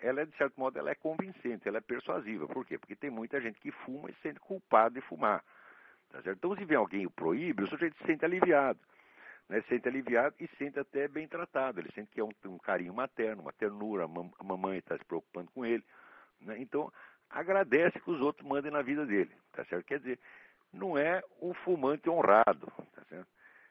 ela de certo modo, ela é convincente, ela é persuasiva. Por quê? Porque tem muita gente que fuma e se sente culpado de fumar. Tá certo? Então, se vem alguém e o proíbe, o sujeito se sente aliviado. Né? Se sente aliviado e se sente até bem tratado. Ele sente que é um carinho materno, uma ternura, a mamãe está se preocupando com ele. Né? Então, agradece que os outros mandem na vida dele. Tá certo? Quer dizer, não é um fumante honrado. Tá certo?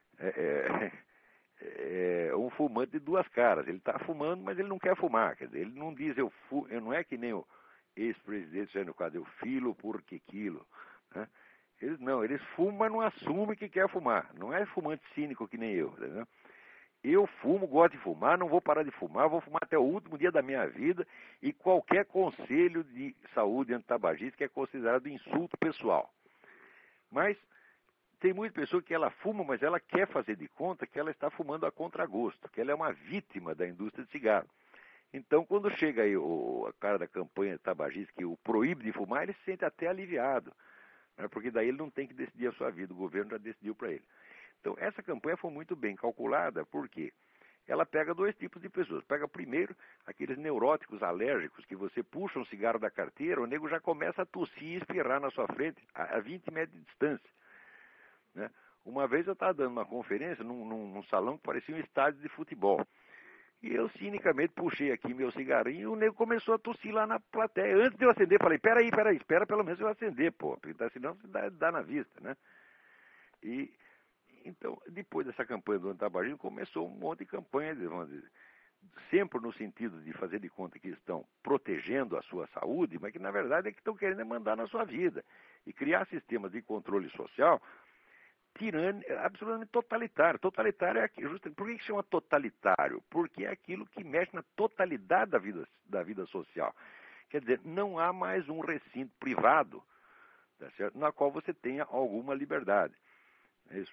É um fumante de duas caras. Ele está fumando, mas ele não quer fumar. Quer dizer, ele não diz eu não é que nem o ex-presidente Jânio Quadros, eu filo porque quilo. Né? Eles fumam, mas não assumem que quer fumar. Não é fumante cínico que nem eu. Entendeu? Eu fumo, gosto de fumar, não vou parar de fumar, vou fumar até o último dia da minha vida e qualquer conselho de saúde antitabagista é considerado insulto pessoal. Mas tem muita pessoa que ela fuma, mas ela quer fazer de conta que ela está fumando a contragosto, que ela é uma vítima da indústria de cigarro. Então, quando chega aí a cara da campanha tabagista que o proíbe de fumar, ele se sente até aliviado, né? Porque daí ele não tem que decidir a sua vida, o governo já decidiu para ele. Então, essa campanha foi muito bem calculada, porque ela pega dois tipos de pessoas. Pega primeiro aqueles neuróticos alérgicos que você puxa um cigarro da carteira, o nego já começa a tossir e espirrar na sua frente a 20 metros de distância. Né? Uma vez eu estava dando uma conferência num salão que parecia um estádio de futebol. E eu cinicamente puxei aqui meu cigarrinho e o nego começou a tossir lá na plateia. Antes de eu acender, falei, peraí, espera pelo menos eu acender, pô, porque senão você dá na vista, né? E então, depois dessa campanha do antabagismo, começou um monte de campanha, vamos dizer, sempre no sentido de fazer de conta que estão protegendo a sua saúde, mas que na verdade é que estão querendo mandar na sua vida. E criar sistemas de controle social absolutamente totalitário. Totalitário é aquilo. Por que chama totalitário? Porque é aquilo que mexe na totalidade da vida social. Quer dizer, não há mais um recinto privado, tá certo? Na qual você tenha alguma liberdade. É isso.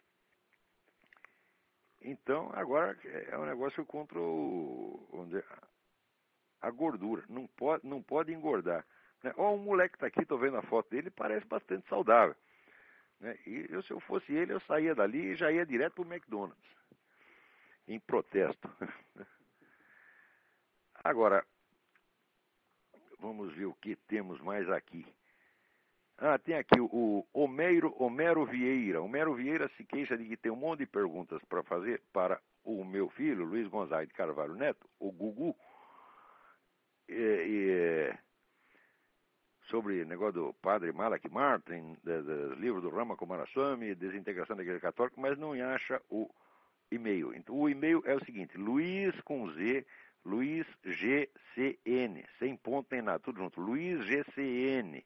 Então, agora é um negócio contra vamos dizer, a gordura. Não pode engordar. Né? Ó, um moleque que está aqui, estou vendo a foto dele, parece bastante saudável. Né? E se eu fosse ele, eu saía dali e já ia direto para o McDonald's, em protesto. Agora, vamos ver o que temos mais aqui. Tem aqui o Homero Vieira. Homero Vieira se queixa de que tem um monte de perguntas para fazer para o meu filho, Luiz Gonzaga de Carvalho Neto, o Gugu, sobre o negócio do padre Malak Martin, do livro do Rama Kumaraswamy, desintegração da Igreja Católica, mas não acha o e-mail. Então, o e-mail é o seguinte, Luiz com Z, Luiz GCN, sem ponto nem nada, tudo junto, luizgcn,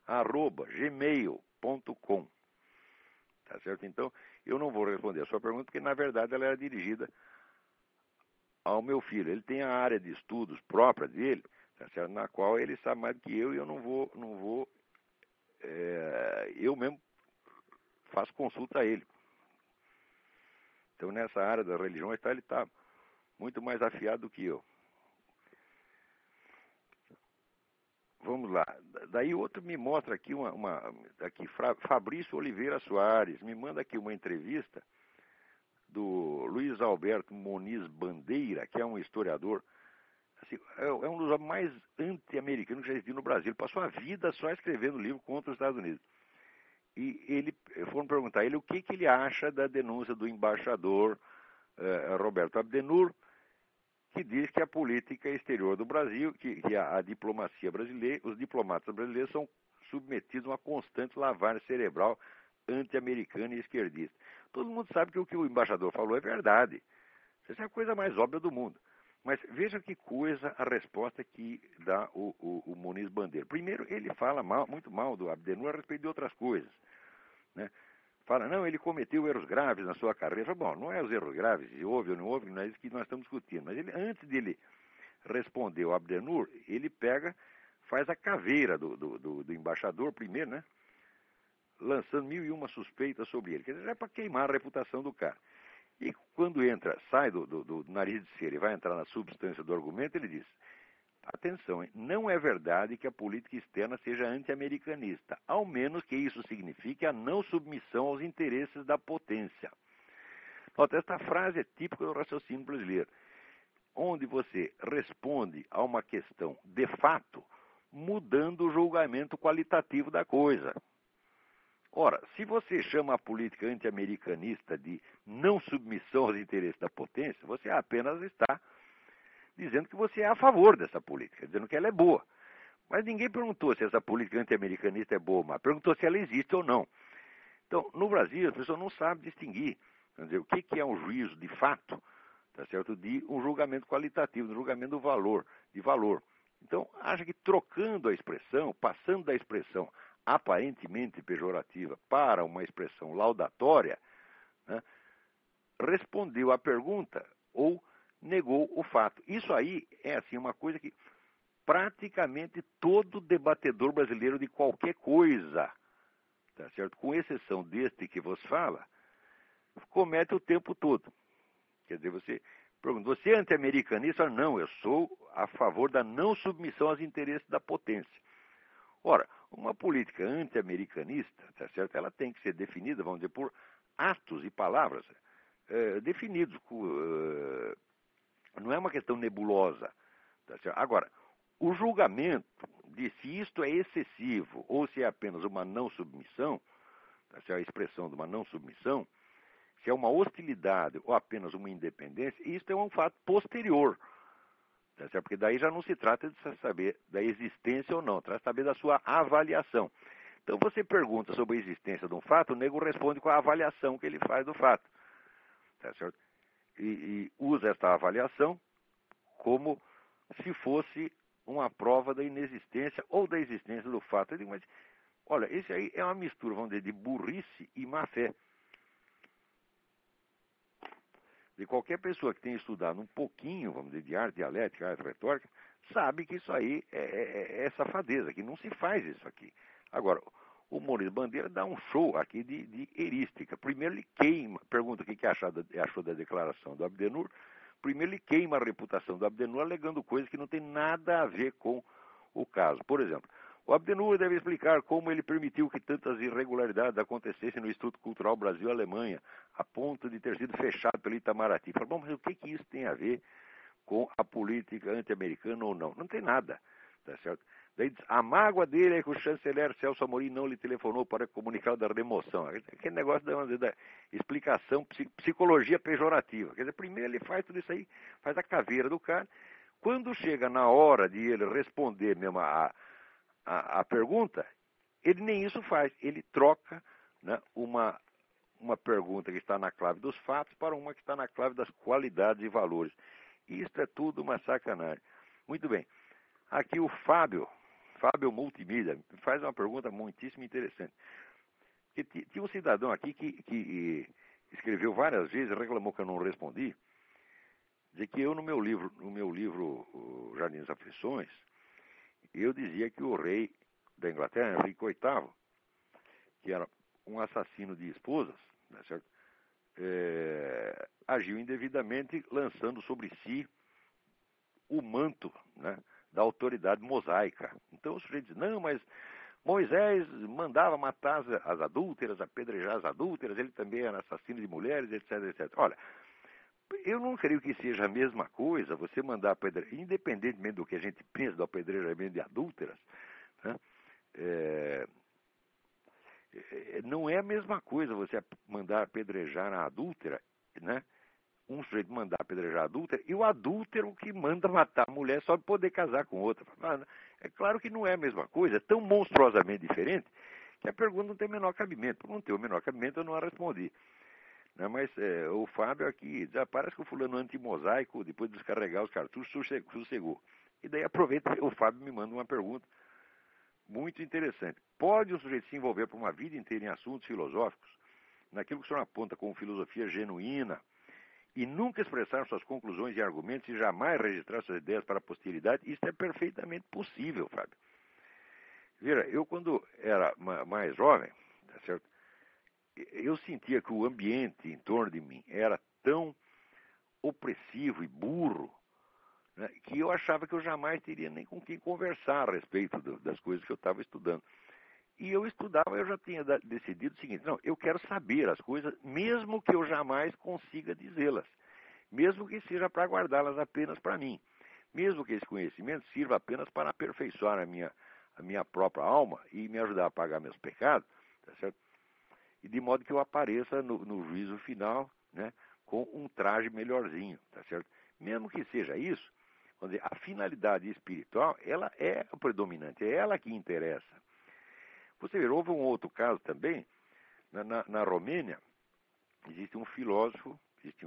@gmail.com. Tá certo? Então, eu não vou responder a sua pergunta, porque na verdade ela era dirigida ao meu filho. Ele tem a área de estudos própria dele, tá certo? Na qual ele sabe mais do que eu e eu não vou eu mesmo faço consulta a ele. Então, nessa área da religião, ele está muito mais afiado do que eu. Vamos lá. Daí outro me mostra aqui aqui Fabrício Oliveira Soares me manda aqui uma entrevista do Luiz Alberto Moniz Bandeira, que é um historiador, assim, é um dos homens mais anti-americanos que já existiu no Brasil. Ele passou a vida só escrevendo livro contra os Estados Unidos. E foram perguntar a ele o que ele acha da denúncia do embaixador Roberto Abdenur, que diz que a política exterior do Brasil, que a diplomacia brasileira, os diplomatas brasileiros são submetidos a uma constante lavagem cerebral anti-americana e esquerdista. Todo mundo sabe que o que o embaixador falou é verdade. Essa é a coisa mais óbvia do mundo. Mas veja que coisa a resposta que dá o Moniz Bandeira. Primeiro, ele fala muito mal do Abdenur a respeito de outras coisas. Né? Fala, não, ele cometeu erros graves na sua carreira. Bom, não é os erros graves, se houve ou não houve, não é isso que nós estamos discutindo. Mas ele, antes de ele responder ao Abdenur, ele faz a caveira do embaixador primeiro, né? Lançando 1001 suspeitas sobre ele. Quer dizer, é para queimar a reputação do cara. E quando sai do nariz de cera e vai entrar na substância do argumento, ele diz, atenção, hein? Não é verdade que a política externa seja anti-americanista, ao menos que isso signifique a não submissão aos interesses da potência. Nota, esta frase é típica do raciocínio brasileiro. onde você responde a uma questão de fato, mudando o julgamento qualitativo da coisa. Ora, se você chama a política anti-americanista de não submissão aos interesses da potência, você apenas está dizendo que você é a favor dessa política, dizendo que ela é boa. Mas ninguém perguntou se essa política anti-americanista é boa ou má, perguntou se ela existe ou não. Então, no Brasil, as pessoas não sabem distinguir, quer dizer, o que é um juízo de fato, tá certo, de um julgamento qualitativo, um julgamento do valor, de valor. Então, acha que trocando a expressão, passando da expressão aparentemente pejorativa para uma expressão laudatória, né, respondeu à pergunta ou negou o fato. Isso aí é assim uma coisa que praticamente todo debatedor brasileiro de qualquer coisa, tá certo? Com exceção deste que vos fala, comete o tempo todo. Quer dizer, você pergunta, você é anti-americanista? Não, eu sou a favor da não submissão aos interesses da potência. Ora, uma política anti-americanista, tá certo? Ela tem que ser definida, vamos dizer, por atos e palavras definidos. Não é uma questão nebulosa. Tá certo? Agora, o julgamento de se isto é excessivo ou se é apenas uma não submissão, tá certo? A expressão de uma não submissão, se é uma hostilidade ou apenas uma independência, isto é um fato posterior. Tá certo? Porque daí já não se trata de saber da existência ou não, trata de saber da sua avaliação. Então você pergunta sobre a existência de um fato, o nego responde com a avaliação que ele faz do fato. Tá certo? E usa esta avaliação como se fosse uma prova da inexistência ou da existência do fato. Eu digo, mas, olha, esse aí é uma mistura, vamos dizer, de burrice e má-fé. De qualquer pessoa que tenha estudado um pouquinho, vamos dizer, de arte dialética, arte retórica, sabe que isso aí é safadeza, que não se faz isso aqui. Agora, o Maurício Bandeira dá um show aqui de erística. Primeiro ele queima, pergunta o que achou da declaração do Abdenur. Primeiro ele queima a reputação do Abdenur, alegando coisas que não tem nada a ver com o caso. Por exemplo, o Abdenur deve explicar como ele permitiu que tantas irregularidades acontecessem no Instituto Cultural Brasil-Alemanha, a ponto de ter sido fechado pelo Itamaraty. Fala, bom, mas o que isso tem a ver com a política anti-americana ou não? Não tem nada, tá certo? Daí, a mágoa dele é que o chanceler Celso Amorim não lhe telefonou para comunicar da remoção. Aquele negócio da explicação, psicologia pejorativa. Quer dizer, primeiro ele faz tudo isso aí, faz a caveira do cara. Quando chega na hora de ele responder mesmo a pergunta, ele nem isso faz. Ele troca, né, uma pergunta que está na clave dos fatos para uma que está na clave das qualidades e valores. Isso é tudo uma sacanagem. Muito bem. Aqui o Fábio Multimídia, faz uma pergunta muitíssimo interessante. Tinha um cidadão aqui que escreveu várias vezes, reclamou que eu não respondi, de que eu no meu livro O Jardim das Aflições, eu dizia que o rei da Inglaterra, Henrique VIII, que era um assassino de esposas, né, certo? Agiu indevidamente, lançando sobre si o manto, né, da autoridade mosaica. Então o sujeito diz, não, mas Moisés mandava matar as adúlteras, apedrejar as adúlteras, ele também era assassino de mulheres, etc, etc. Olha, eu não creio que seja a mesma coisa você mandar apedrejar, independentemente do que a gente pensa do apedrejamento de adúlteras, né, não é a mesma coisa você mandar apedrejar a adúltera, né? Um sujeito mandar apedrejar a adúltera e o adúltero que manda matar a mulher só para poder casar com outra. É claro que não é a mesma coisa, é tão monstruosamente diferente que a pergunta não tem o menor cabimento. Por não ter o menor cabimento, eu não a respondi. Né? Mas o Fábio aqui, parece que o fulano anti-mosaico, depois de descarregar os cartuchos, sossegou. E daí aproveita, o Fábio me manda uma pergunta muito interessante. Pode o sujeito se envolver por uma vida inteira em assuntos filosóficos, naquilo que o senhor aponta como filosofia genuína, e nunca expressar suas conclusões e argumentos e jamais registrar suas ideias para a posteridade? Isso é perfeitamente possível, Fábio. Veja, eu quando era mais jovem, tá certo? Eu sentia que o ambiente em torno de mim era tão opressivo e burro, né, que eu achava que eu jamais teria nem com quem conversar a respeito das coisas que eu estava estudando. E eu estudava, eu já tinha decidido o seguinte, não, eu quero saber as coisas, mesmo que eu jamais consiga dizê-las. mesmo que seja para guardá-las apenas para mim, mesmo que esse conhecimento sirva apenas para aperfeiçoar a minha própria alma e me ajudar a pagar meus pecados, tá certo? E de modo que eu apareça no juízo final, né, com um traje melhorzinho, tá certo? Mesmo que seja isso, vamos dizer, a finalidade espiritual, ela é a predominante, é ela que interessa. Você vê, houve um outro caso também, na Romênia, existia um filósofo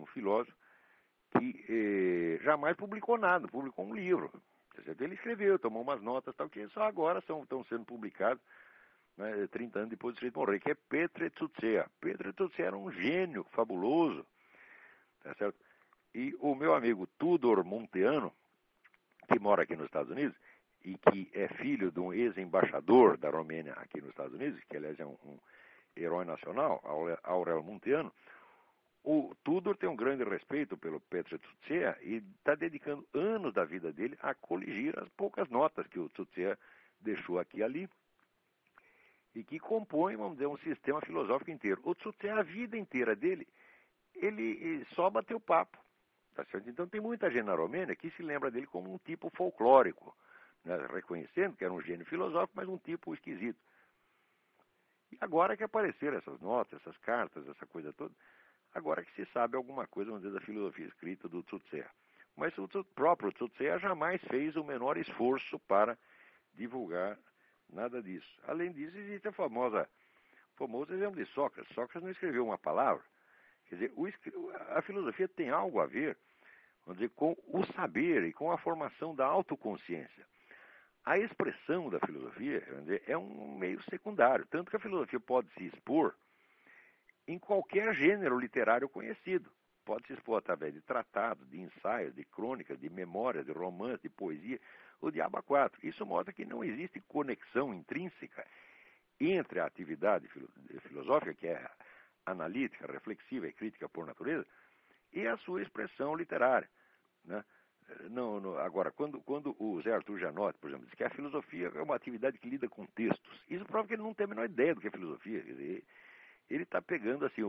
que jamais publicou nada, publicou um livro. Tá certo? Ele escreveu, tomou umas notas, tal, que só agora estão sendo publicados, né, 30 anos depois de ele morrer, que é Petre Tsutsea. Petre Tsutsea era um gênio fabuloso, tá certo? E o meu amigo Tudor Monteano, que mora aqui nos Estados Unidos, e que é filho de um ex-embaixador da Romênia aqui nos Estados Unidos, que aliás é um herói nacional, Aurel Monteano, o Tudor tem um grande respeito pelo Petre Tsutsea e está dedicando anos da vida dele a coligir as poucas notas que o Tsutsea deixou aqui e ali, e que compõem, vamos dizer, um sistema filosófico inteiro. O Tsutsea, a vida inteira dele, ele só bateu papo. Tá certo? Então tem muita gente na Romênia que se lembra dele como um tipo folclórico, né? Reconhecendo que era um gênio filosófico, mas um tipo esquisito. E agora que apareceram essas notas, essas cartas, essa coisa toda, agora que se sabe alguma coisa, vamos dizer, da filosofia escrita do Tsutsea. Mas o próprio Tsutsea jamais fez o menor esforço para divulgar nada disso. Além disso, existe famoso exemplo de Sócrates. Sócrates não escreveu uma palavra. Quer dizer, a filosofia tem algo a ver, vamos dizer, com o saber e com a formação da autoconsciência. A expressão da filosofia, vamos dizer, é um meio secundário, tanto que a filosofia pode se expor em qualquer gênero literário conhecido. Pode se expor através de tratados, de ensaios, de crônicas, de memórias, de romances, de poesia, o diabo a quatro. Isso mostra que não existe conexão intrínseca entre a atividade filosófica, que é analítica, reflexiva e crítica por natureza, e a sua expressão literária, né? Agora, quando o Zé Arthur Janotti, por exemplo, diz que a filosofia é uma atividade que lida com textos, isso prova que ele não tem a menor ideia do que é filosofia. Quer dizer, ele está pegando assim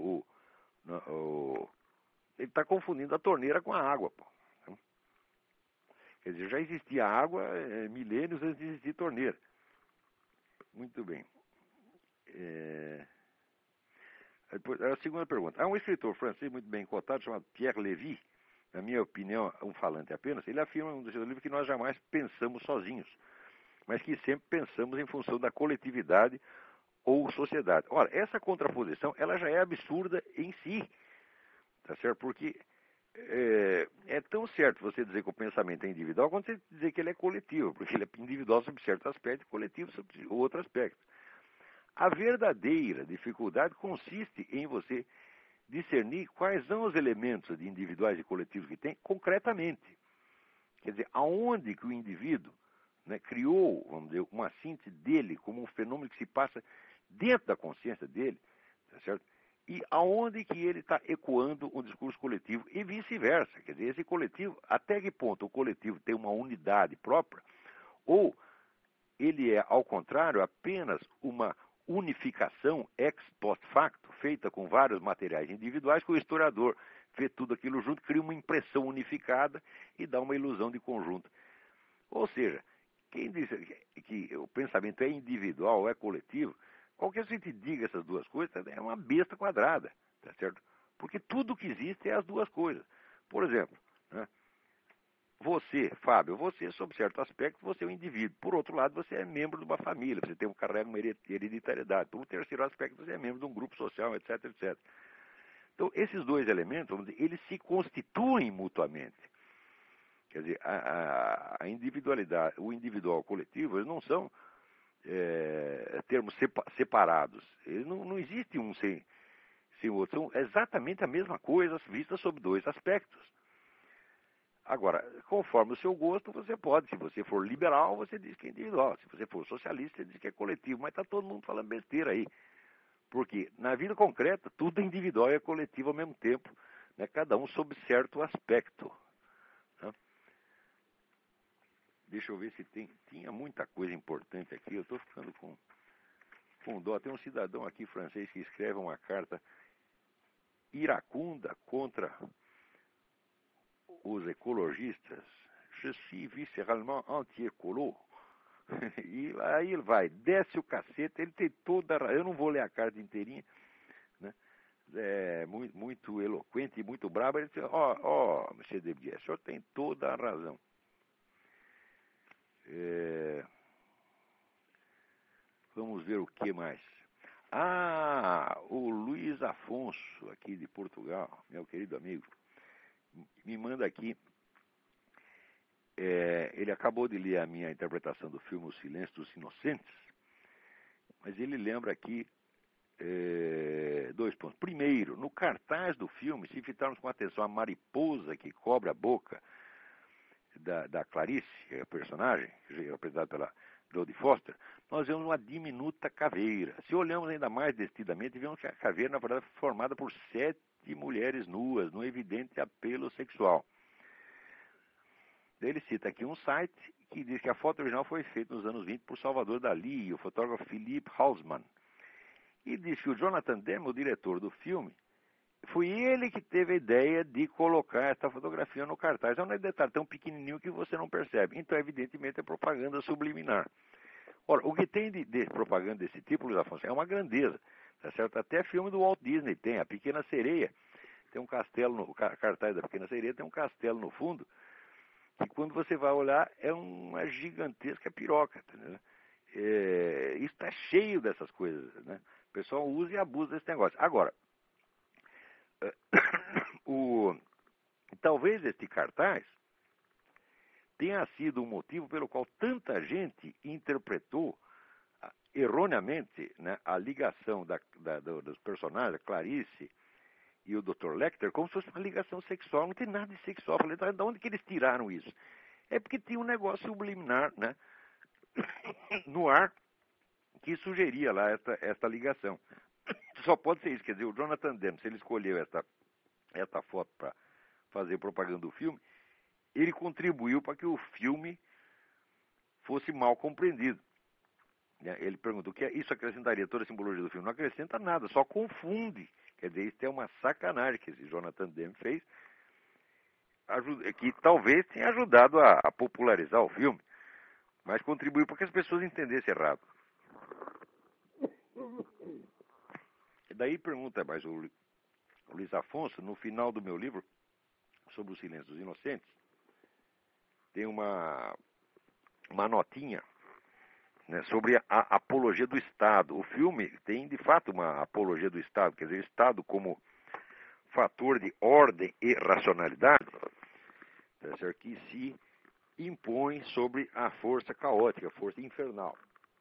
ele está confundindo a torneira com a água, pô. Quer dizer, já existia água milênios antes de existir torneira. Muito bem. A segunda pergunta. Há um escritor francês muito bem cotado chamado Pierre Lévy, na minha opinião, um falante apenas. Ele afirma em um dos seus livros que nós jamais pensamos sozinhos, mas que sempre pensamos em função da coletividade ou sociedade. Ora, essa contraposição, ela já é absurda em si, tá certo? Porque é tão certo você dizer que o pensamento é individual quanto você dizer que ele é coletivo, porque ele é individual sobre certo aspecto e coletivo sobre outro aspecto. A verdadeira dificuldade consiste em você discernir quais são os elementos de individuais e coletivos que tem concretamente. Quer dizer, aonde que o indivíduo, né, criou, vamos dizer, uma síntese dele como um fenômeno que se passa dentro da consciência dele, tá certo? E aonde que ele está ecoando um discurso coletivo e vice-versa. Quer dizer, esse coletivo, até que ponto o coletivo tem uma unidade própria, ou ele é, ao contrário, apenas uma unificação ex post facto, feita com vários materiais individuais, que o historiador vê tudo aquilo junto, cria uma impressão unificada e dá uma ilusão de conjunto. Ou seja, quem diz que o pensamento é individual ou é coletivo, qualquer que a gente diga essas duas coisas, é uma besta quadrada, tá certo? Porque tudo que existe é as duas coisas. Por exemplo, né? Você, Fábio, você, sob certo aspecto, você é um indivíduo. Por outro lado, você é membro de uma família, você carrega uma hereditariedade. Por um terceiro aspecto, você é membro de um grupo social, etc, etc. Então, esses dois elementos, vamos dizer, eles se constituem mutuamente. Quer dizer, a individualidade, o individual e o coletivo, eles não são termos separados. Eles não existe um sem o outro. São exatamente a mesma coisa, vista sob dois aspectos. Agora, conforme o seu gosto, você pode. Se você for liberal, você diz que é individual. Se você for socialista, você diz que é coletivo. Mas está todo mundo falando besteira aí. Porque na vida concreta, tudo é individual e é coletivo ao mesmo tempo. Né? Cada um sob certo aspecto. Né? Deixa eu ver se tinha muita coisa importante aqui. Eu estou ficando com dó. Tem um cidadão aqui francês que escreve uma carta iracunda contra os ecologistas, je suis visceralement anti-écolo. E aí ele vai, desce o cacete, ele tem toda a razão. Eu não vou ler a carta inteirinha, né? É muito, muito eloquente e muito brabo. Ele diz, Monsieur Debier, o senhor tem toda a razão. Vamos ver o que mais. O Luiz Afonso, aqui de Portugal, meu querido amigo, me manda aqui. Ele acabou de ler a minha interpretação do filme O Silêncio dos Inocentes, mas ele lembra aqui 2 pontos. Primeiro, no cartaz do filme, se fitarmos com atenção a mariposa que cobre a boca da Clarice, que é a personagem, representada pela Jodie Foster, nós vemos uma diminuta caveira. Se olhamos ainda mais detidamente, vemos que a caveira, na verdade, foi formada por 7 mulheres nuas, num evidente apelo sexual. Ele cita aqui um site que diz que a foto original foi feita nos anos 20 por Salvador Dalí e o fotógrafo Philippe Hausmann. E diz que o Jonathan Demme, o diretor do filme, foi ele que teve a ideia de colocar essa fotografia no cartaz. É um detalhe tão pequenininho que você não percebe. Então, evidentemente, é propaganda subliminar. Ora, o que tem de propaganda desse tipo, Luiz Afonso, é uma grandeza. Tá certo? Até filme do Walt Disney tem. A Pequena Sereia tem um castelo, no cartaz da Pequena Sereia tem um castelo no fundo, que quando você vai olhar é uma gigantesca piroca. Tá, isso está cheio dessas coisas, né? O pessoal usa e abusa desse negócio. Agora, talvez este cartaz tenha sido o motivo pelo qual tanta gente interpretou erroneamente, né, a ligação dos personagens, a Clarice e o Dr. Lecter, como se fosse uma ligação sexual. Não tem nada de sexual. Eu falei, de onde que eles tiraram isso? É porque tinha um negócio subliminar, né, no ar que sugeria lá esta ligação. Só pode ser isso. Quer dizer, o Jonathan Demme, se ele escolheu esta foto para fazer propaganda do filme, ele contribuiu para que o filme fosse mal compreendido. Ele perguntou: o que isso acrescentaria toda a simbologia do filme? Não acrescenta nada, só confunde. Quer dizer, isso é uma sacanagem que esse Jonathan Demme fez, que talvez tenha ajudado a popularizar o filme, mas contribuiu para que as pessoas entendessem errado. E daí pergunta mais o Luiz Afonso, no final do meu livro, sobre o Silêncio dos Inocentes, tem uma notinha, né, sobre a apologia do Estado. O filme tem, de fato, uma apologia do Estado, quer dizer, o Estado como fator de ordem e racionalidade, que se impõe sobre a força caótica, a força infernal.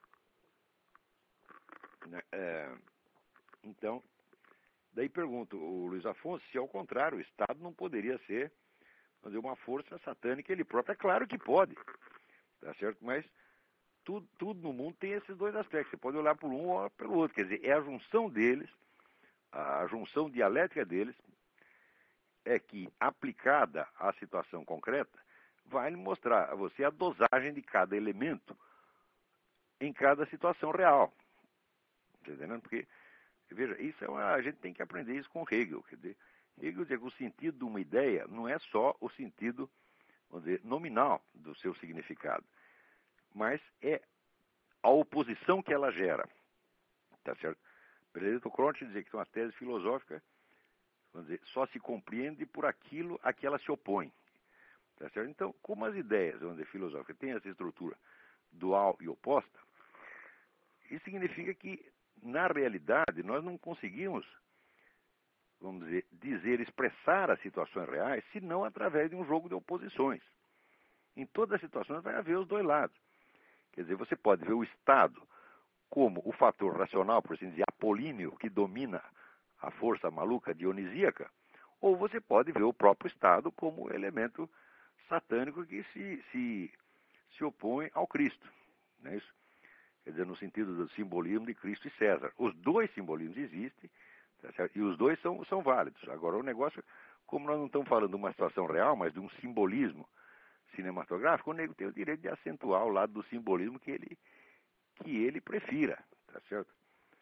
Então, daí pergunto, o Luiz Afonso, se ao contrário, o Estado não poderia ser, vamos dizer, uma força satânica ele próprio. É claro que pode, tá certo? Mas tudo no mundo tem esses dois aspectos. Você pode olhar por um ou pelo outro. Quer dizer, é a junção deles, a junção dialética deles, é que, aplicada à situação concreta, vai mostrar a você a dosagem de cada elemento em cada situação real. Tá entendendo? Porque, veja, a gente tem que aprender isso com Hegel. Quer dizer, Hegel diz que o sentido de uma ideia não é só o sentido, vamos dizer, nominal do seu significado, mas é a oposição que ela gera. Tá certo? Benedetto Croce dizia que uma tese filosófica, vamos dizer, só se compreende por aquilo a que ela se opõe. Tá certo? Então, como as ideias, vamos dizer, filosóficas têm essa estrutura dual e oposta, isso significa que, na realidade, nós não conseguimos, vamos dizer, expressar as situações reais, senão através de um jogo de oposições. Em todas as situações vai haver os dois lados. Quer dizer, você pode ver o Estado como o fator racional, por assim dizer, apolíneo, que domina a força maluca dionisíaca, ou você pode ver o próprio Estado como elemento satânico que se opõe ao Cristo. Não é isso? Quer dizer, no sentido do simbolismo de Cristo e César. Os dois simbolismos existem, tá certo? E os dois são válidos. Agora, o negócio, como nós não estamos falando de uma situação real, mas de um simbolismo cinematográfico, o nego tem o direito de acentuar o lado do simbolismo que ele prefira, tá certo?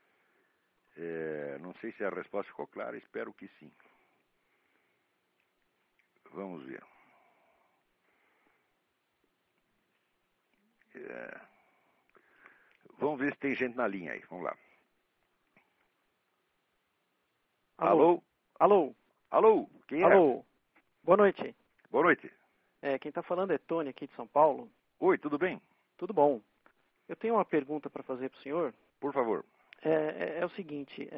Não sei se a resposta ficou clara, espero que sim. Vamos ver. Vamos ver se tem gente na linha aí. Vamos lá. Alô? Alô? Alô? Quem é? Alô? Boa noite. Boa noite. Quem está falando é Tony, aqui de São Paulo. Oi, tudo bem? Tudo bom. Eu tenho uma pergunta para fazer para o senhor. Por favor. É o seguinte,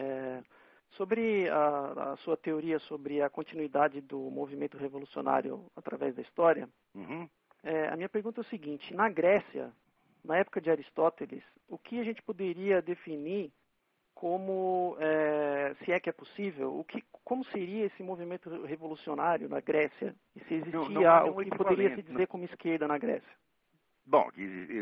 sobre a sua teoria sobre a continuidade do movimento revolucionário através da história, Uhum. a minha pergunta é o seguinte, na Grécia, na época de Aristóteles, o que a gente poderia definir como, se é que é possível, como seria esse movimento revolucionário na Grécia? E se existia há o que poderia se dizer como esquerda na Grécia? Bom,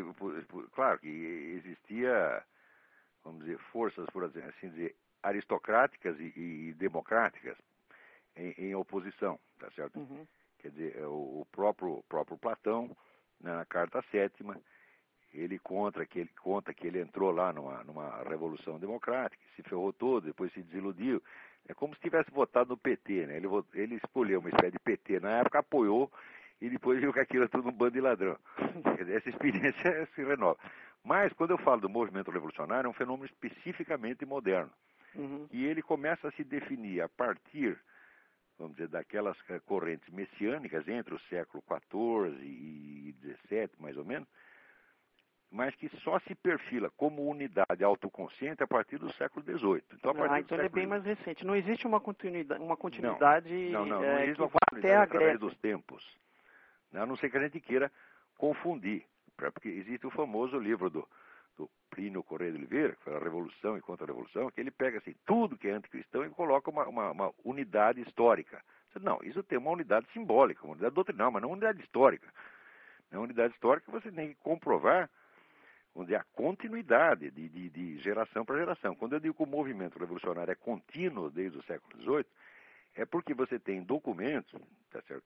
claro que existia, vamos dizer, forças, por assim dizer, aristocráticas e democráticas em oposição, tá certo? Uhum. Quer dizer, o próprio Platão, né, na Carta Sétima, ele conta que ele entrou lá numa revolução democrática, se ferrou todo, depois se desiludiu. É como se tivesse votado no PT, né? Ele escolheu uma espécie de PT na época, apoiou, e depois viu que aquilo é tudo um bando de ladrão. Quer dizer, essa experiência se renova. Mas, quando eu falo do movimento revolucionário, é um fenômeno especificamente moderno. Uhum. E ele começa a se definir a partir, vamos dizer, daquelas correntes messiânicas entre o século XIV e XVII, mais ou menos, mas que só se perfila como unidade autoconsciente a partir do século XVIII. Então, Então ele é bem mais recente. Não existe uma continuidade, não que existe uma vá até a continuidade através Grécia. dos tempos. A não ser que a gente queira confundir, porque existe o famoso livro do Plínio Correia de Oliveira, que foi a Revolução e Contra-Revolução, que ele pega assim, tudo que é anticristão e coloca uma unidade histórica. Não, isso tem uma unidade simbólica, uma unidade doutrinal, mas não uma unidade histórica. Na unidade histórica você tem que comprovar onde a continuidade de geração para geração. Quando eu digo que o movimento revolucionário é contínuo desde o século XVIII, é porque você tem documentos, tá certo,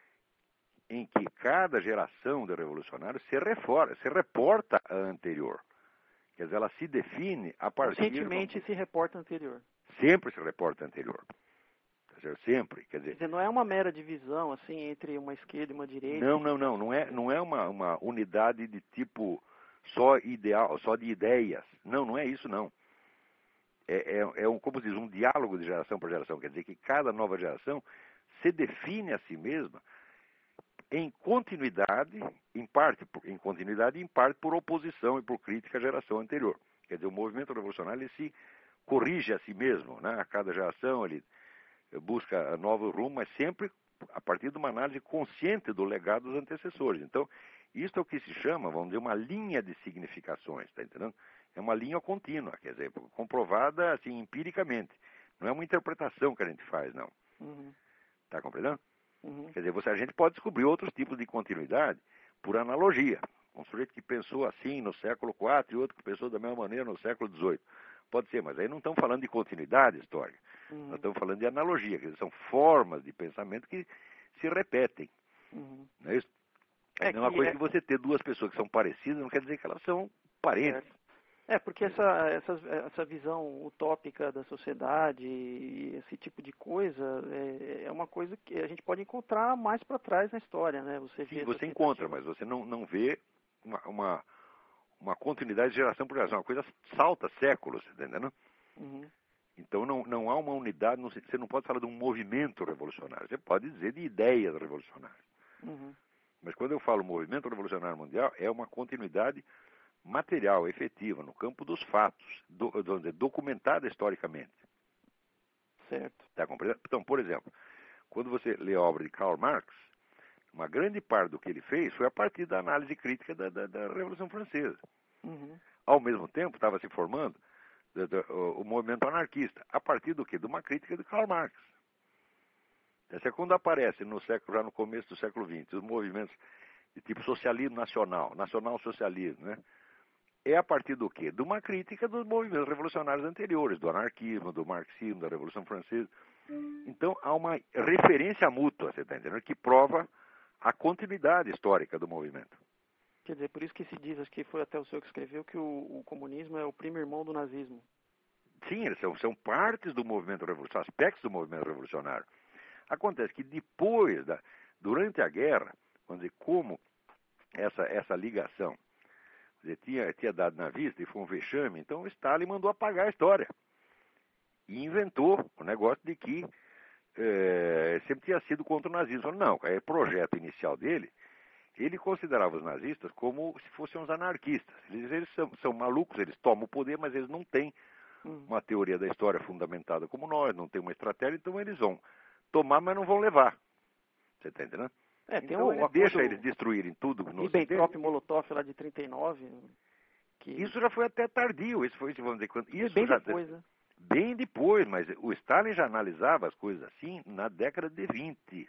em que cada geração de revolucionários se reporta à anterior. Quer dizer, ela se define a partir... Conscientemente se reporta anterior. Sempre se reporta à anterior. Tá certo? Sempre. Quer dizer, não é uma mera divisão assim entre uma esquerda e uma direita. Não é uma unidade de tipo só ideal, só de ideias. Não é isso, não. Como diz, um diálogo de geração para geração. Quer dizer que cada nova geração se define a si mesma em continuidade, em parte por oposição e por crítica à geração anterior. Quer dizer, o movimento revolucionário ele se corrige a si mesmo, né? A cada geração ele busca novo rumo, mas sempre a partir de uma análise consciente do legado dos antecessores. Então, isso é o que se chama, vamos dizer, uma linha de significações, está entendendo? É uma linha contínua, quer dizer, comprovada assim empiricamente. Não é uma interpretação que a gente faz, não. Está compreendendo? Uhum. Quer dizer, a gente pode descobrir outros tipos de continuidade por analogia. Um sujeito que pensou assim no século IV e outro que pensou da mesma maneira no século XVIII. Pode ser, mas aí não estamos falando de continuidade histórica. Nós estamos falando de analogia, quer dizer, são formas de pensamento que se repetem. Não é isso? É uma coisa que você ter duas pessoas que são parecidas não quer dizer que elas são parentes. Porque essa visão utópica da sociedade, esse tipo de coisa, é uma coisa que a gente pode encontrar mais para trás na história, né? Você encontra, mas você não vê uma continuidade de geração por geração. Uma coisa salta séculos, entendeu? Então não há uma unidade, você não pode falar de um movimento revolucionário, você pode dizer de ideias revolucionárias. Mas quando eu falo movimento revolucionário mundial, é uma continuidade material, efetiva, no campo dos fatos, documentada historicamente. Certo. Tá compreendendo? Então, por exemplo, quando você lê a obra de Karl Marx, uma grande parte do que ele fez foi a partir da análise crítica da Revolução Francesa. Ao mesmo tempo, estava se formando o movimento anarquista. A partir do quê? De uma crítica de Karl Marx. Essa é quando aparece já no começo do século XX, os movimentos de tipo socialismo nacional, nacional-socialismo, né? É a partir do quê? De uma crítica dos movimentos revolucionários anteriores, do anarquismo, do marxismo, da Revolução Francesa. Então, há uma referência mútua, você está entendendo, que prova a continuidade histórica do movimento. Quer dizer, por isso que se diz, acho que foi até o senhor que escreveu, que o comunismo é o primo irmão do nazismo. Sim, eles são partes do movimento revolucionário, aspectos do movimento revolucionário. Acontece que durante a guerra, vamos dizer, como essa ligação Tinha dado na vista e foi um vexame, então o Stalin mandou apagar a história. E inventou o negócio de que sempre tinha sido contra o nazismo. Não, o projeto inicial dele, ele considerava os nazistas como se fossem uns anarquistas. Eles são malucos, eles tomam o poder, mas eles não têm uma teoria da história fundamentada como nós, não têm uma estratégia, então eles vão tomar, mas não vão levar. Você está entendendo? Então ele deixa eles destruírem tudo no Ocidente. Ribbentrop e Molotov lá de 39. Isso já foi até tardio, isso foi, vamos dizer, isso bem já depois, né? Bem depois, mas o Stalin já analisava as coisas assim na década de 20.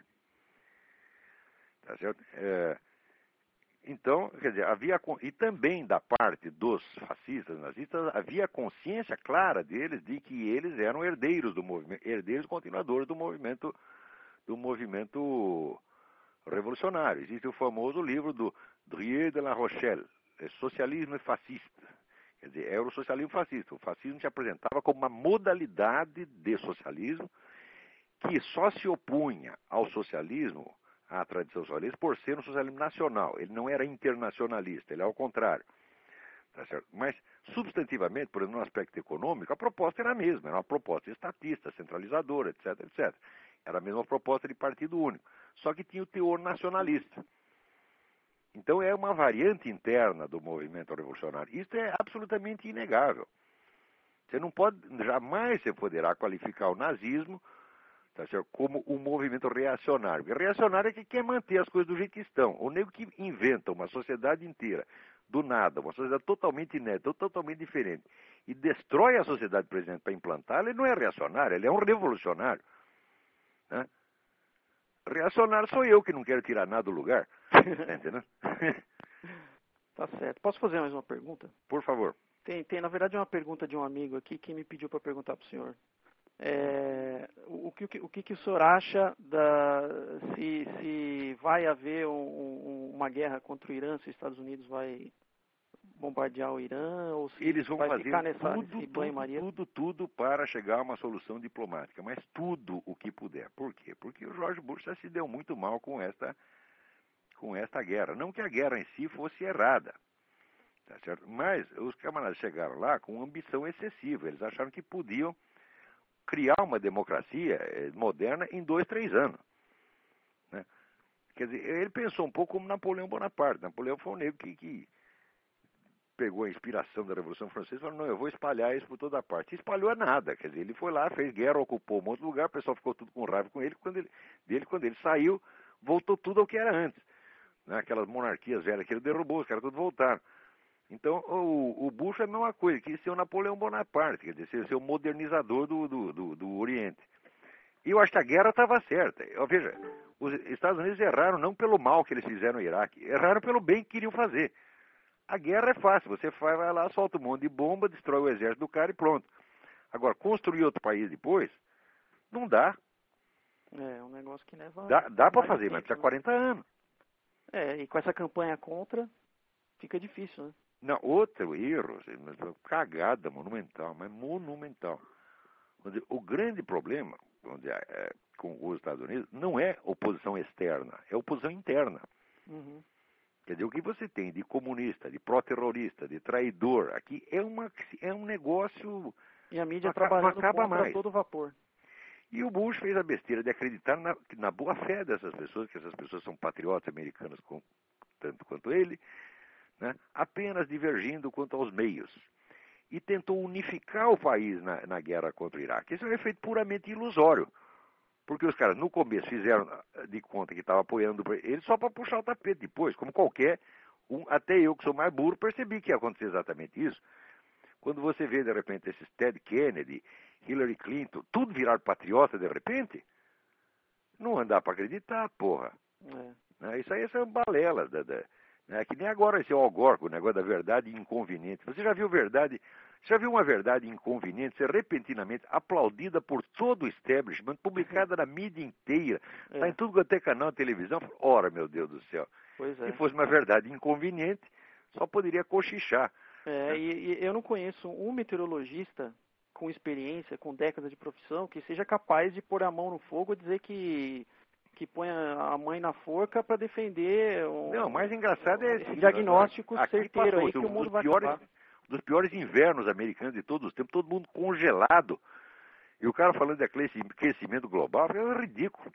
Tá certo? Então, quer dizer, e também da parte dos fascistas, nazistas, havia consciência clara deles de que eles eram herdeiros do movimento, herdeiros continuadores do movimento revolucionário. Existe o famoso livro do Drieu de la Rochelle, Socialismo e Fascista. Quer dizer, era o socialismo fascista. O fascismo se apresentava como uma modalidade de socialismo que só se opunha ao socialismo, à tradição socialista, por ser um socialismo nacional. Ele não era internacionalista, ele é ao contrário. Tá certo? Mas, substantivamente, por exemplo, no aspecto econômico, a proposta era a mesma. Era uma proposta estatista, centralizadora, etc, etc. Era a mesma proposta de partido único. Só que tinha o teor nacionalista. Então é uma variante interna do movimento revolucionário. Isso é absolutamente inegável. Você não pode, jamais você poderá qualificar o nazismo, tá certo, como um movimento reacionário. Porque reacionário é que quer manter as coisas do jeito que estão. O nego que inventa uma sociedade inteira, do nada, uma sociedade totalmente inédita, totalmente diferente, e destrói a sociedade presente para implantá-la, ele não é reacionário, ele é um revolucionário. Né? Reacionário sou eu que não quero tirar nada do lugar. Tá entendendo? Tá certo. Posso fazer mais uma pergunta? Por favor. Tem, na verdade, uma pergunta de um amigo aqui que me pediu para perguntar para o senhor. O que o senhor acha se vai haver uma guerra contra o Irã, se os Estados Unidos vai bombardear o Irã, ou se eles vão vai fazer ficar nesse banho-maria? tudo para chegar a uma solução diplomática, mas tudo o que puder. Por quê? Porque o George Bush já se deu muito mal com esta guerra. Não que a guerra em si fosse errada, tá certo? Mas os camaradas chegaram lá com ambição excessiva. Eles acharam que podiam criar uma democracia moderna em 2, 3 anos. Né? Quer dizer, ele pensou um pouco como Napoleão Bonaparte. Napoleão foi um negro que pegou a inspiração da Revolução Francesa e falou, não, eu vou espalhar isso por toda parte. E espalhou nada, quer dizer, ele foi lá, fez guerra, ocupou um monte de lugar, o pessoal ficou tudo com raiva com ele, quando ele saiu, voltou tudo ao que era antes. Né? Aquelas monarquias velhas que ele derrubou, os caras todos voltaram. Então, o Bush é a mesma coisa, quis ser o Napoleão Bonaparte, quer dizer, ser o modernizador do Oriente. E eu acho que a guerra estava certa. Veja, os Estados Unidos erraram não pelo mal que eles fizeram no Iraque, erraram pelo bem que queriam fazer. A guerra é fácil, você vai lá, solta um monte de bomba, destrói o exército do cara e pronto. Agora, construir outro país depois, não dá. É um negócio que leva... Dá para fazer, mas precisa 40 anos. E com essa campanha contra, fica difícil, né? Não, outro erro, cagada monumental, mas monumental. O grande problema com os Estados Unidos não é oposição externa, é oposição interna. Uhum. Quer dizer, o que você tem de comunista, de pró-terrorista, de traidor, aqui é um negócio... E a mídia trabalhando contra mais. todo vapor. E o Bush fez a besteira de acreditar na boa-fé dessas pessoas, que essas pessoas são patriotas americanas tanto quanto ele, né, apenas divergindo quanto aos meios. E tentou unificar o país na guerra contra o Iraque. Isso é um efeito puramente ilusório. Porque os caras, no começo, fizeram de conta que estavam apoiando ele só para puxar o tapete depois. Como qualquer até eu que sou mais burro, percebi que ia acontecer exatamente isso. Quando você vê, de repente, esses Ted Kennedy, Hillary Clinton, tudo virar patriota, de repente, não dá para acreditar, porra. Isso aí são balelas. Que nem agora esse Al Gore, o negócio da verdade inconveniente. Você já viu uma verdade inconveniente ser repentinamente aplaudida por todo o establishment, publicada na mídia inteira, está em tudo quanto é canal de televisão? Ora, meu Deus do céu. Se fosse uma verdade inconveniente, só poderia cochichar. E eu não conheço um meteorologista com experiência, com décadas de profissão, que seja capaz de pôr a mão no fogo e dizer que que põe a mãe na forca para defender Não, o mais engraçado é esse diagnóstico certeiro aí que o mundo vai acabar. Dos piores invernos americanos de todos os tempos, todo mundo congelado. E o cara falando de aquecimento global, é ridículo.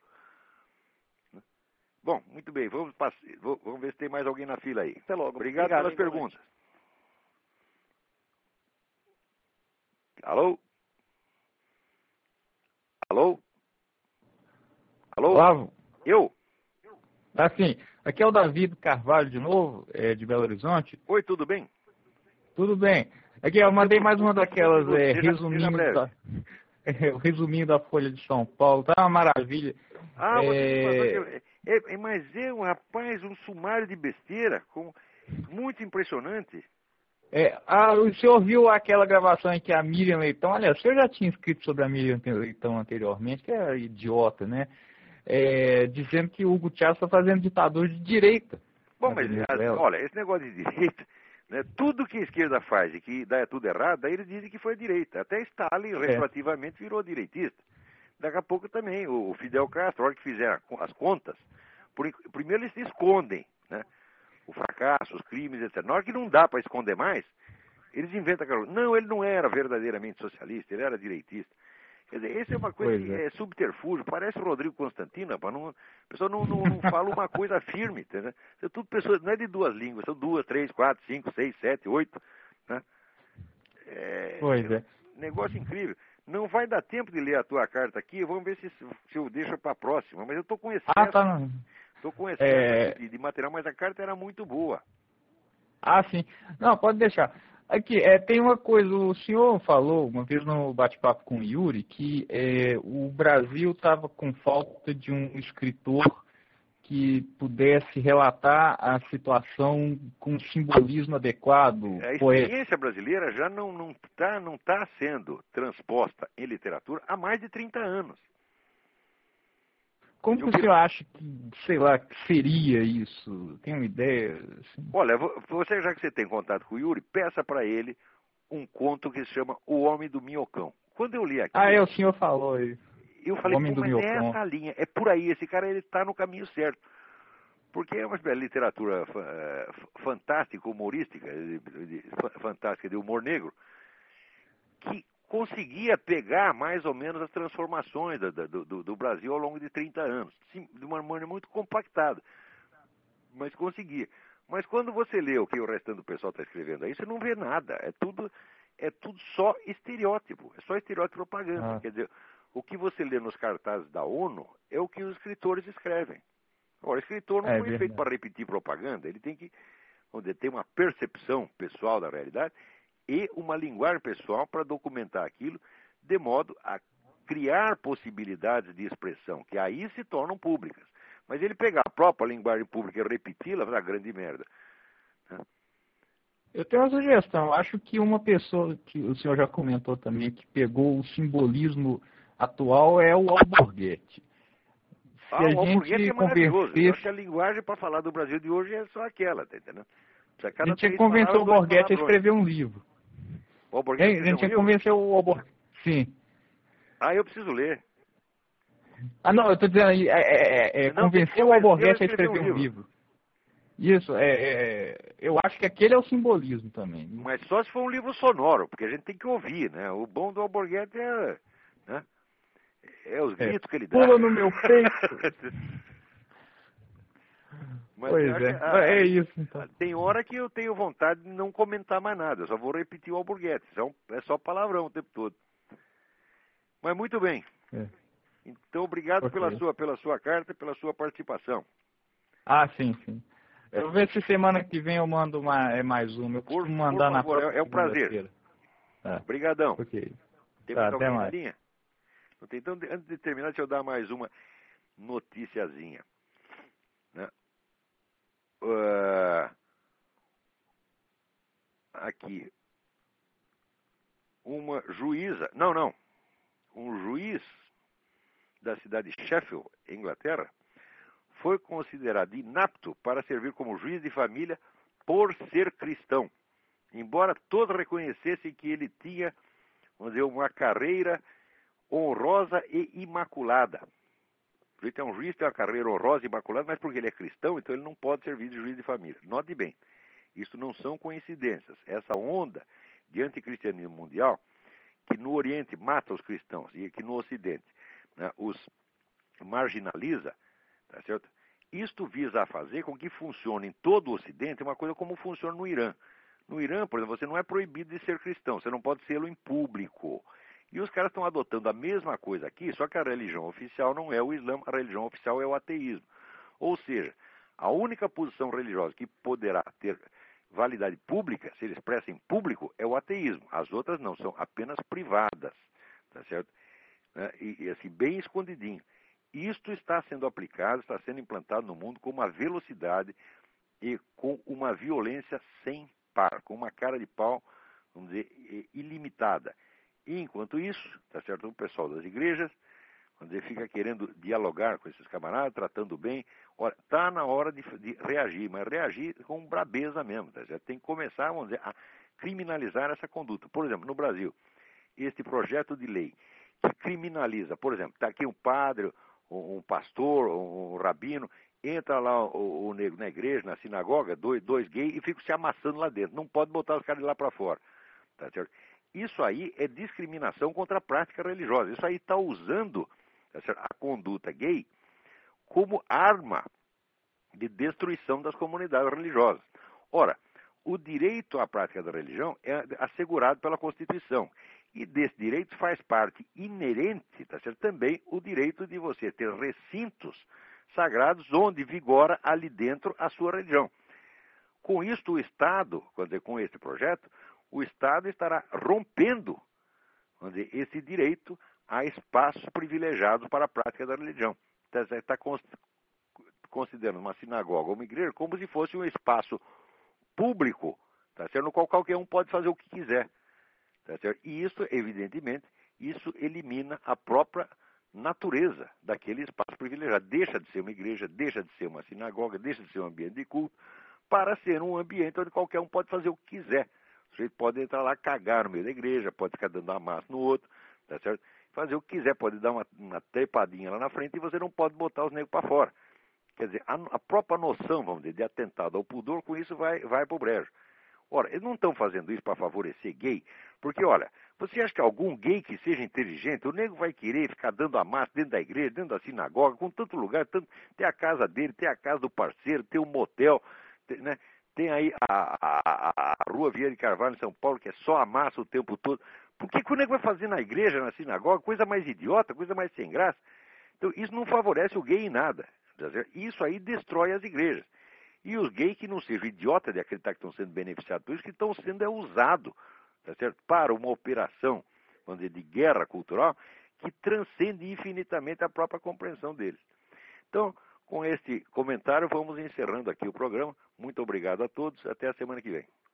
Bom, muito bem, vamos ver se tem mais alguém na fila aí. Até logo. Obrigado pelas perguntas. Alô? Alô? Alô? Olavo. Eu? Assim, aqui é o David Carvalho de novo, de Belo Horizonte. Oi, tudo bem? Tudo bem. Aqui eu mandei mais uma daquelas resumindo da Folha de São Paulo. Tá uma maravilha. Mas é um rapaz, um sumário de besteira, muito impressionante. O senhor viu aquela gravação em que a Miriam Leitão, aliás, o senhor já tinha escrito sobre a Miriam Leitão anteriormente, que é idiota, né? Dizendo que o Hugo Chávez está fazendo ditador de direita. Bom, mas olha, esse negócio de direita, né, tudo que a esquerda faz e que dá tudo errado, daí eles dizem que foi a direita. Até Stalin, retroativamente, virou direitista. Daqui a pouco também, o Fidel Castro, a hora que fizeram as contas, primeiro eles se escondem, né? O fracasso, os crimes, etc. Na hora que não dá para esconder mais, eles inventam aquela... Não, ele não era verdadeiramente socialista, ele era direitista. Quer dizer, essa é uma coisa que é subterfúgio, parece o Rodrigo Constantino, a pessoa não fala uma coisa firme, entendeu? São tudo pessoas, não é de duas línguas, são 2, 3, 4, 5, 6, 7, 8, né? Negócio incrível. Não vai dar tempo de ler a tua carta aqui, vamos ver se eu deixo para a próxima, mas eu estou com excesso. Estou com excesso de material, mas a carta era muito boa. Sim. Não, pode deixar. Aqui, tem uma coisa, o senhor falou uma vez no bate-papo com o Yuri que o Brasil estava com falta de um escritor que pudesse relatar a situação com um simbolismo adequado. A experiência brasileira já não tá sendo transposta em literatura há mais de 30 anos. Como que o senhor acha que, sei lá, que seria isso? Tem uma ideia? Assim? Olha, já que você tem contato com o Yuri, peça para ele um conto que se chama O Homem do Minhocão. Quando eu li aqui... o senhor falou aí. Eu falei, mas é essa linha, é por aí, esse cara está no caminho certo. Porque é uma literatura fantástica, humorística, fantástica de humor negro, que conseguia pegar mais ou menos as transformações do Brasil ao longo de 30 anos, sim, de uma maneira muito compactada, mas conseguia. Mas quando você lê o que o restante do pessoal está escrevendo aí, você não vê nada, é tudo só estereótipo, é só estereótipo propaganda. Quer dizer, o que você lê nos cartazes da ONU é o que os escritores escrevem. Agora, o escritor não foi feito para repetir propaganda, ele tem que ter uma percepção pessoal da realidade e uma linguagem pessoal para documentar aquilo, de modo a criar possibilidades de expressão, que aí se tornam públicas. Mas ele pegar a própria linguagem pública e repeti-la, vai dar grande merda. Eu tenho uma sugestão. Acho que uma pessoa, que o senhor já comentou também, que pegou o simbolismo atual é o Alborguete. O Alborguete é maravilhoso. Eu acho que a linguagem para falar do Brasil de hoje é só aquela, tá entendendo? A gente tinha que convencer o Alborguete a escrever um livro. O Alborguete a gente tinha que convencer o Alborguete. Sim. Eu preciso ler. Não, eu estou dizendo convencer o Alborguete a escrever um livro. Isso, eu acho que aquele é o simbolismo também. Mas só se for um livro sonoro, porque a gente tem que ouvir, né? O bom do Alborguete é os gritos que ele dá. Pula no meu peito. Mas pois é isso. Então. Tem hora que eu tenho vontade de não comentar mais nada, eu só vou repetir o Alborguete. É só palavrão o tempo todo. Mas muito bem. Então, obrigado pela sua carta e pela sua participação. Sim. Eu vou ver se semana que vem eu mando mais uma. Eu costumo mandar na próxima. É um prazer. Obrigadão. Ok. Tem mais alguém na linha? Então, antes de terminar, deixa eu dar mais uma noticiazinha. Né? Aqui. Uma juíza... Um juiz da cidade de Sheffield, Inglaterra, foi considerado inapto para servir como juiz de família por ser cristão, embora todos reconhecessem que ele tinha, vamos dizer, uma carreira honrosa e imaculada. sujeito é um juiz, tem uma carreira honrosa e imaculada, mas porque ele é cristão, então ele não pode servir de juiz de família. Note bem, isso não são coincidências. Essa onda de anticristianismo mundial, que no Oriente mata os cristãos e que no Ocidente, né, os marginaliza, tá certo? Isto visa a fazer com que funcione em todo o Ocidente uma coisa como funciona no Irã. No Irã, por exemplo, você não é proibido de ser cristão, você não pode sê-lo em público. E os caras estão adotando a mesma coisa aqui, só que a religião oficial não é o Islã, a religião oficial é o ateísmo. Ou seja, a única posição religiosa que poderá ter validade pública, se ele expressa em público, é o ateísmo. As outras não, são apenas privadas, tá certo? E assim, bem escondidinho. Isto está sendo aplicado, está sendo implantado no mundo com uma velocidade e com uma violência sem par, com uma cara de pau, vamos dizer, ilimitada. E enquanto isso, tá certo, o pessoal das igrejas, quando ele fica querendo dialogar com esses camaradas, tratando bem, olha, está na hora de reagir, mas reagir com brabeza mesmo, tá certo? Tem que começar, vamos dizer, a criminalizar essa conduta. Por exemplo, no Brasil, este projeto de lei que criminaliza, por exemplo, está aqui um padre, um pastor, um rabino, entra lá o negro na igreja, na sinagoga, dois gays, e fica se amassando lá dentro. Não pode botar os caras lá para fora, tá certo? Isso aí é discriminação contra a prática religiosa. Isso aí está usando, tá certo, a conduta gay como arma de destruição das comunidades religiosas. Ora, o direito à prática da religião é assegurado pela Constituição. E desse direito faz parte inerente, tá certo, também o direito de você ter recintos sagrados onde vigora ali dentro a sua religião. Com isto, o Estado, com este projeto, o Estado estará rompendo, vamos dizer, esse direito a espaços privilegiados para a prática da religião. Está considerando uma sinagoga ou uma igreja como se fosse um espaço público, tá certo, no qual qualquer um pode fazer o que quiser. Tá certo? E isso, evidentemente, isso elimina a própria natureza daquele espaço privilegiado. Deixa de ser uma igreja, deixa de ser uma sinagoga, deixa de ser um ambiente de culto, para ser um ambiente onde qualquer um pode fazer o que quiser. O sujeito pode entrar lá, cagar no meio da igreja, pode ficar dando amasso no outro, tá certo? Fazer o que quiser, pode dar uma trepadinha lá na frente e você não pode botar os negros para fora. Quer dizer, a própria noção, vamos dizer, de atentado ao pudor, com isso vai para o brejo. Ora, eles não estão fazendo isso para favorecer gay, porque, olha, você acha que algum gay que seja inteligente, o nego vai querer ficar dando amasso dentro da igreja, dentro da sinagoga, com tanto lugar, tem a casa dele, tem a casa do parceiro, tem um motel, né? Tem aí a Rua Vieira de Carvalho, em São Paulo, que é só amassa o tempo todo. Por que o nego vai fazer na igreja, na sinagoga? Coisa mais idiota, coisa mais sem graça. Então, isso não favorece o gay em nada. Isso aí destrói as igrejas. E os gays que não sejam idiotas de acreditar que estão sendo beneficiados por isso, que estão sendo usados, tá certo, para uma operação, vamos dizer, de guerra cultural, que transcende infinitamente a própria compreensão deles. Então, com este comentário, vamos encerrando aqui o programa. Muito obrigado a todos. Até a semana que vem.